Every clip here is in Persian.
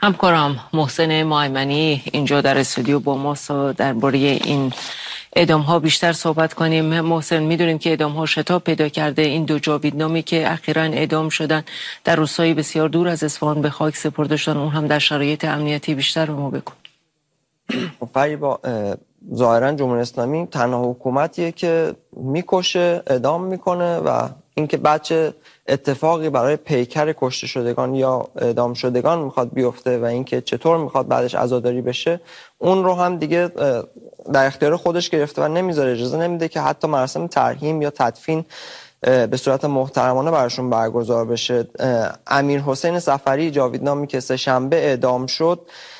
همکارم محسن مایمنی اینجا در استودیو با ماست و درباره این اعدام ها بیشتر صحبت کنیم. محسن، میدونیم که اعدام ها شتاب پیدا کرده. این دو جاویدنامی که اخیراً اعدام شدن در روستایی بسیار دور از اصفهان به خاک سپرده شدن، اون هم در شرایط امنیتی. بیشتر به ما بگو. فریبا، ظاهراً جمهوری اسلامی تنها حکومتیه که میکشه، اعدام میکنه و اینکه بچه اتفاقی برای پیکر کشته شدگان یا اعدام شدگان میخواد بیفته و اینکه چطور میخواد بعدش عزاداری بشه، اون رو هم دیگه در اختیار خودش گرفته و نمیذاره، اجازه نمیده که حتی مراسم ترحیم یا تدفین به صورت محترمانه براشون برگزار بشه. امیرحسین صفری جاویدنامی که سه‌شنبه اعدام شد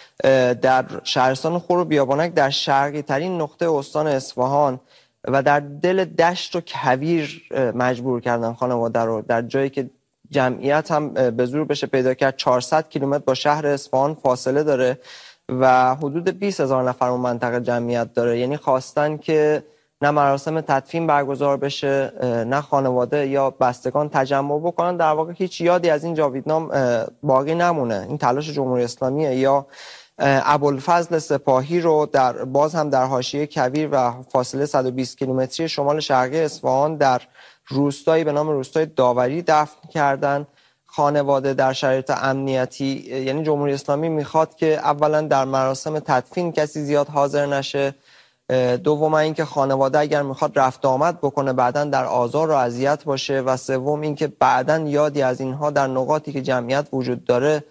در شهرستان خور و بیابانک در شرقی ترین نقطه استان اصفهان و در دل دشت و کویر مجبور کردن خانواده رو، در جایی که جمعیت هم به زور بشه پیدا کرد. 400 کیلومتر با شهر اصفهان فاصله داره و حدود 20,000 نفر اون منطقه جمعیت داره. یعنی خواستن که نه مراسم تدفین برگزار بشه، نه خانواده یا بستگان تجمع بکنن. در واقع هیچ یادی از این جاویدنام باقی نمونه. این تلاش جمهوری اسلامیه. یا ابوالفضل سپاهی رو باز هم در حاشیه کویر و فاصله 120 کیلومتری شمال شرقی اصفهان در روستایی به نام روستای داوری دفن کردن. خانواده در شرایط امنیتی، یعنی جمهوری اسلامی میخواد که اولا در مراسم تدفین کسی زیاد حاضر نشه، دوم اینکه خانواده اگر میخواد رفت آمد بکنه بعدن در آزار و اذیت باشه، و سوم اینکه بعدن یادی از اینها در نقاطی که جمعیت وجود داره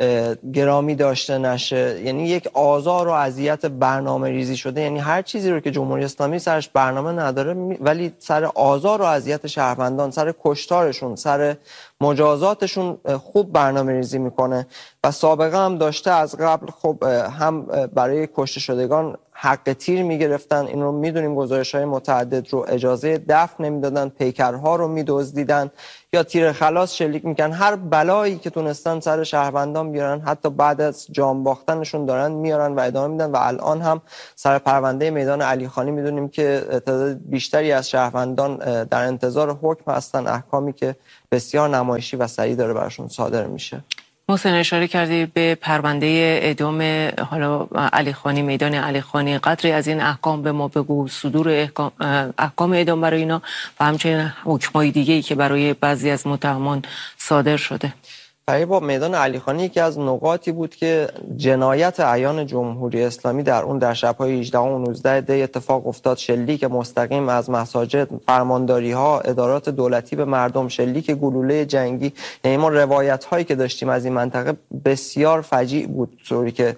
گرامی داشته نشه. یعنی یک آزار و اذیت برنامه ریزی شده. یعنی هر چیزی رو که جمهوری اسلامی سرش برنامه نداره ولی سر آزار و اذیت شهروندان، سر کشتارشون، سر مجازاتشون خوب برنامه ریزی میکنه و سابقه هم داشته. از قبل خب هم برای کشته شدگان حق تیر میگرفتن، این رو میدونیم، گزارش‌های متعدد رو اجازه دفن نمیدادن، پیکرها رو میدزدیدن یا تیر خلاص شلیک میکنن. هر بلایی که تونستن سر شهروندان بیارن، حتی بعد از جان باختنشون دارن میارن و ادامه میدن. و الان هم سر پرونده میدان علیخانی میدونیم که تعداد بیشتری از شهروندان در انتظار حکم هستن، احکامی که بسیار نمایشی و سریع داره براشون صادر میشه. محسن، اشاره کردی به پرونده اعدام حالا علیخانی، میدان علیخانی. قدری از این احکام به ما بگو، صدور احکام اعدام برای اینا و همچنین حکمای دیگه‌ای که برای بعضی از متهمان صادر شده. با میدان علیخانی یکی از نقاطی بود که جنایت اعیان جمهوری اسلامی در اون در شب‌های 18 و 19 دی اتفاق افتاد. شلیک مستقیم از مساجد، فرمانداری‌ها، ادارات دولتی به مردم، شلیک گلوله جنگی. یعنی ما روایت‌هایی که داشتیم از این منطقه بسیار فجیع بود، طوری که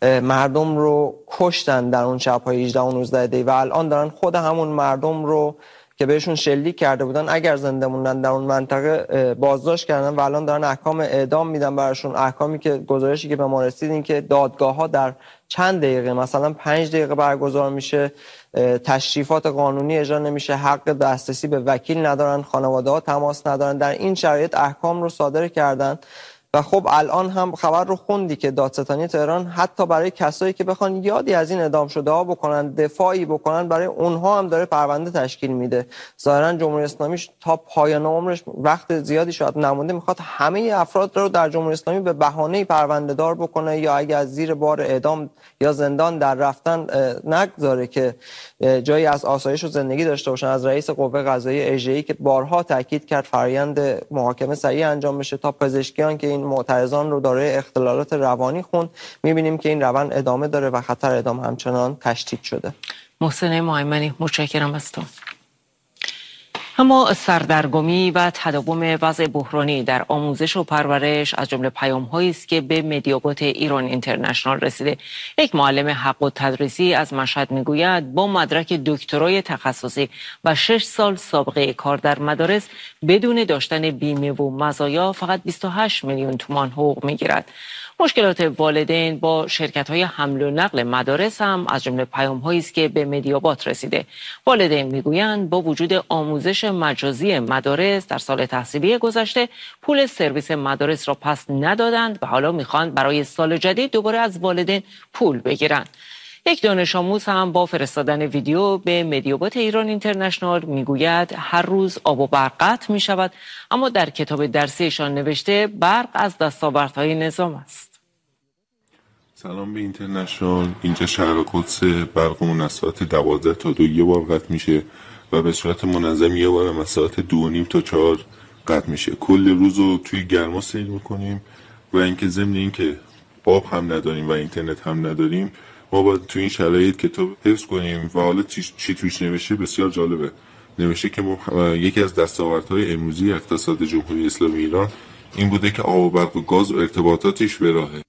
مردم رو کشتن در اون شب‌های 18 و 19 دی و الان دارن خود همون مردم رو که بهشون شلیک کرده بودن اگر زنده موندن در اون منطقه بازداشت کردن و الان دارن احکام اعدام میدن براشون. احکامی که گزارشی که به ما رسید این که دادگاه‌ها در چند دقیقه، مثلا 5 دقیقه برگزار میشه، تشریفات قانونی اجرا نمیشه، حق دسترسی به وکیل ندارن، خانواده‌ها تماس ندارن. در این شرایط احکام رو صادر کردن و خب الان هم خبر رو خوندی که دادستانی تهران حتی برای کسایی که بخوان یادی از این اعدام شده ها بکنن، دفاعی بکنن، برای اونها هم داره پرونده تشکیل میده. ظاهرا جمهوری اسلامی تا پایان عمرش وقت زیادی شاید نمونده، میخواد همه افراد رو در جمهوری اسلامی به بهانه پرونده دار بکنه یا اگه از زیر بار اعدام یا زندان در رفتن نگذاره که جایی از آسایش و زندگی داشته باشن. از رئیس قوه قضاییه اژه‌ای که بارها تاکید کرد فرآیند محاکمه سریع انجام بشه، تا پزشکیان که این معترضان رو دارای اختلالات روانی خوند، می‌بینیم که این روند ادامه داره و خطر اعدام همچنان تشدید شده. محسن مایمنی، متشکرم از تو. اما سردرگمی و تداوم وضع بحرانی در آموزش و پرورش از جمله پیام‌هایی است که به مدیابات ایران اینترنشنال رسیده. یک معلم حق تدریسی از مشهد میگوید با مدرک دکترای تخصصی و 6 سال سابقه کار در مدارس بدون داشتن بیمه و مزایا فقط 28 میلیون تومان حقوق میگیرد. مشکلات والدین با شرکت‌های حمل و نقل مدارس هم از جمله پیام‌هایی است که به مدیابات رسیده. والدین میگویند با وجود آموزش مجازی مدارس در سال تحصیلی گذشته پول سرویس مدارس را پس ندادند و حالا میخوان برای سال جدید دوباره از والدین پول بگیرند. یک دانش آموز هم با فرستادن ویدیو به مدیابات ایران اینترنشنال میگوید هر روز آب و برق قطع می شود، اما در کتاب درسیشان نوشته برق از دستاوردهای نظام است. سلام به اینترنشنال. اینجا شهر قدس برقمون از ساعت 12 تا 2 یه بار قطع میشه و به صورت منظم یه بار هم از ساعت 2:30 تا 4 قطع میشه. کل روز رو توی گرما سیر میکنیم و اینکه ضمن اینکه آب هم نداریم و اینترنت هم نداریم، ما باید توی این شرایط کتاب حفظ کنیم و حالا چی توش نوشته بسیار جالبه. نوشته که یکی از دستاوردهای امروزی اقتصاد جمهوری اسلامی ایران این بوده که آب و برق و گاز و ارتباطاتش به راهه.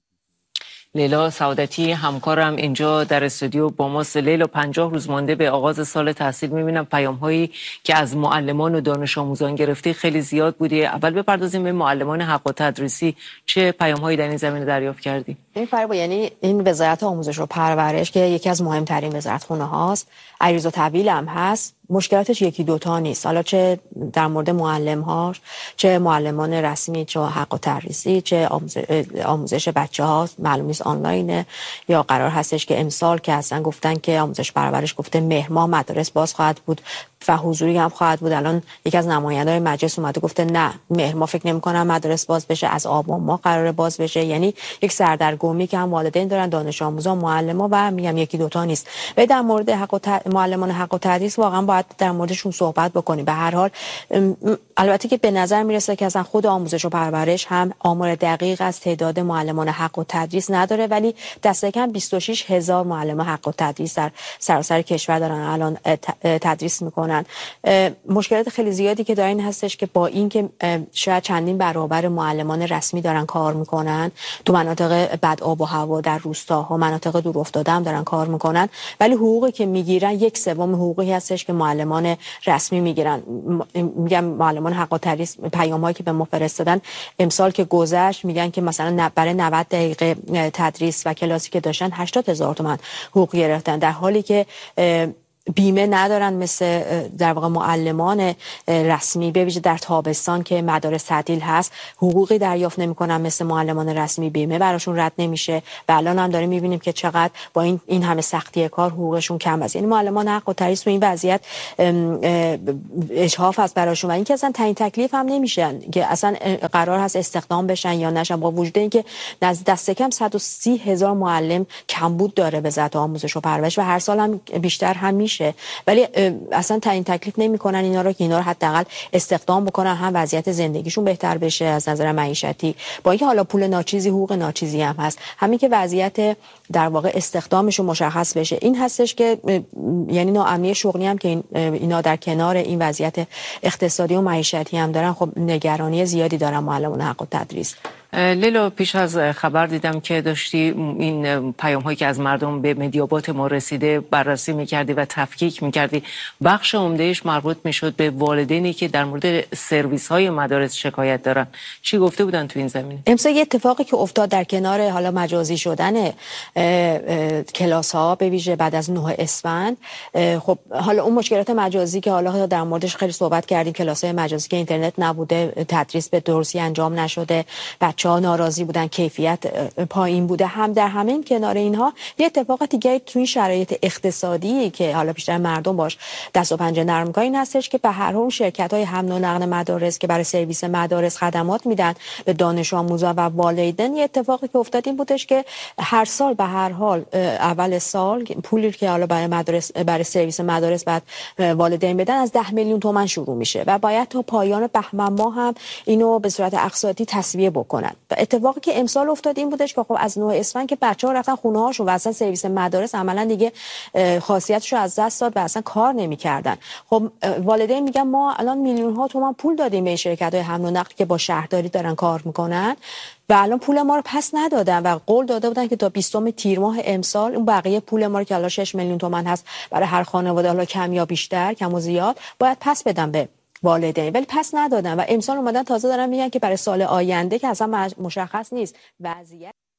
لیلا سعادتی همکارم اینجا در استودیو با ماست. لیلا، 50 روز مانده به آغاز سال تحصیل، میبینم پیام هایی که از معلمان و دانش آموزان گرفته خیلی زیاد بوده. اول بپردازیم به معلمان حق و تدریسی، چه پیام هایی در این زمینه دریافت کردی؟ این فرق یعنی این وزارت آموزش و پرورش که یکی از مهمترین وزارتخونه هاست، عریض و تحویل هم هست، مشکلاتش یکی دوتا نیست. حالا چه در مورد معلم هاش، چه معلمان رسمی، چه حق و تدریسی، چه آموزش بچه ها معلوم نیست آنلاینه یا قرار هستش که امسال که اصلا گفتن که آموزش پرورش گفته مهر ماه مدارس باز خواهد بود و حضوری هم خواهد بود. الان یکی از نماینده‌های مجلس اومده گفته نه، مهر ماه فکر نمی‌کنم مدارس باز بشه، از آبان ماه قراره باز بشه. یعنی یک سردرگمی که هم والدین دارن، دانش آموزان، معلما و میگم یکی دوتا نیست. و در مورد معلمان حق و تدریس واقعا باید در موردشون صحبت بکنیم. به هر حال البته که به نظر میرسه که اصلا خود آموزش و پرورش هم آمار دقیق از تعداد معلمان حق و تدریس نداره، ولی دست کم 26,000 معلم حق و تدریس در سراسر کشور دارن الان تدریس میکنن. مشکلات خیلی زیادی که دارین هستش که با این که شاید چندین برابر معلمان رسمی دارن کار میکنن تو مناطق بد آب و هوا، در روستاها، مناطق دور افتاده هم دارن کار میکنن، ولی حقوقی که میگیرن 1/3 حقوقی هستش که معلمان رسمی میگیرن. میگم معلمان حق و تدریس پیامایی که به ما فرستادن امسال که گذشت میگن که مثلا برای 90 دقیقه تدریس و کلاسی که داشتن 80,000 تومان حقوق گرفتن، در حالی که بیمه ندارن مثل در واقع معلمان رسمی، به ویژه در تابستان که مدارس تعطیل هست حقوقی دریافت نمی‌کنن مثل معلمان رسمی، بیمه براشون رد نمیشه و الان هم داریم می‌بینیم که چقدر با این همه سختی کار حقوقشون کم است. یعنی معلمان حق و تدریس تو این وضعیت اجحاف است براشون و اینکه اصلا تعیین تکلیف هم نمیشن که اصلا قرار هست استخدام بشن یا نشن، با وجود اینکه دست کم 130,000 معلم کمبود داره وزارت آموزش و پرورش و هر سال هم بیشتر هم میشه، ولی اصلا تعیین تکلیف نمی‌کنن اینا رو حداقل استخدام بکنن، هم وضعیت زندگیشون بهتر بشه از نظر معیشتی، با اینکه حالا پول ناچیزی حقوق ناچیزی هم هست، همین که وضعیت در واقع استخدامشون مشخص بشه. این هستش که یعنی ناامنی شغلی هم که اینا در کنار این وضعیت اقتصادی و معیشتی هم دارن، خب نگرانی زیادی دارن معلمان حق و تدریس. لیلا، پیش از خبر دیدم که داشتی این پیام هایی که از مردم به مدیابات ما رسیده بررسی میکردی و تفکیک میکردی. بخش عمدهش مربوط میشد به والدینی که در مورد سرویس های مدارس شکایت دارن. چی گفته بودن تو این زمینه؟ امسال یه اتفاقی که افتاد در کنار حالا مجازی شدن کلاس ها به ویژه بعد از 9 اسفند، خب حالا اون مشکلات مجازی که حالا در موردش خیلی صحبت کردیم، کلاس های مجازی که اینترنت نبوده، تدریس به درستی انجام نشده، بچه‌ها ناراضی بودن، کیفیت پایین بوده، هم در همین کنار اینها یه اتفاق دیگه توی شرایط اقتصادی که حالا بیشتر مردم باش دست و پنجه نرم می‌کنن این هستش که به هر حال شرکت‌های حمل و نقل مدارس که برای سرویس مدارس خدمات میدن به دانش آموزان و والدین، یه اتفاقی که افتاد این بودش که هر سال به هر حال اول سال پولی که حالا برای سرویس مدارس بعد والدین بدن از 10 میلیون تومان شروع میشه و باید تا پایان بهمن ماه هم اینو به صورت اقساطی تسویه بکنن. و اتفاقی که امسال افتاد این بودش که خب از 9 اسفند که بچه‌ها رفتن خونه‌هاشون و اصلا سرویس مدارس عملاً دیگه خاصیتشو از دست داد و اصلا کار نمی‌کردن. خب والدین میگن ما الان میلیون‌ها تومان پول دادیم به شرکت‌های حمل و نقل که با شهرداری دارن کار میکنن و الان پول ما رو پس ندادن و قول داده بودن که تا 20 تیر ماه امسال اون بقیه پول ما رو که الان 6 میلیون تومان هست برای هر خانواده، حالا کم یا بیشتر، کم و زیاد، باید پس بدن به والدین، ولی پس ندادن و امسال اومدن تازه دارن میگن که برای سال آینده که اصلا مشخص نیست وضعیت